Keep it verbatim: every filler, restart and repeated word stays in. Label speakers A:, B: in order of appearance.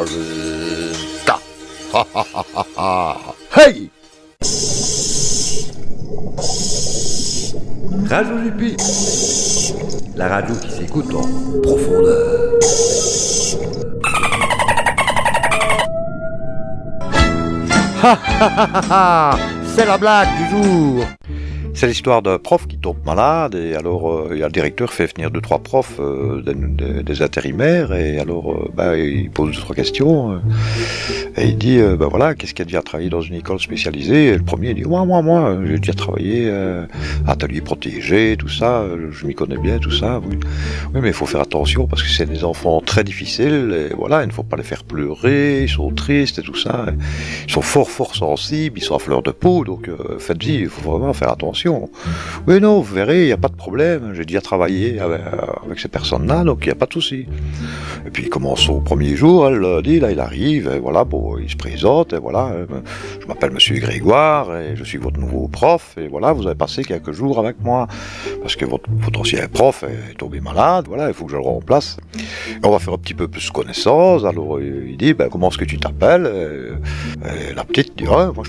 A: résultat. Ha ha ha ha ha. Hey! Radio Jupi, la radio qui s'écoute en profondeur. Ha ha ha ha, c'est la blague du jour. C'est l'histoire d'un prof qui tombe malade et alors euh, il y a le directeur qui fait venir deux trois profs, euh, des, des, des intérimaires et alors euh, bah, il pose deux trois questions euh, et il dit euh, bah voilà, qu'est-ce qui a déjà travaillé dans une école spécialisée? Et le premier il dit moi moi moi j'ai déjà travaillé euh, atelier protégé, tout ça, euh, je m'y connais bien, tout ça. Oui, oui mais il faut faire attention parce que c'est des enfants très difficiles et voilà, il ne faut pas les faire pleurer, ils sont tristes et tout ça, ils sont fort fort sensibles, ils sont à fleur de peau, donc euh, faites-y, il faut vraiment faire attention. Oui, non, vous verrez, il n'y a pas de problème, j'ai déjà travaillé avec, avec ces personnes-là, donc il n'y a pas de souci. Et puis il commence au premier jour, le lundi, là il arrive, et voilà, bon, il se présente, et voilà, euh, je m'appelle Monsieur Grégoire, et je suis votre nouveau prof, et voilà, vous avez passé quelques jours avec moi, parce que votre, votre ancien prof est tombé malade, voilà, il faut que je le remplace. Et on va faire un petit peu plus connaissance, alors il dit, ben, comment est-ce que tu t'appelles? Et, et la petite dit, ah, moi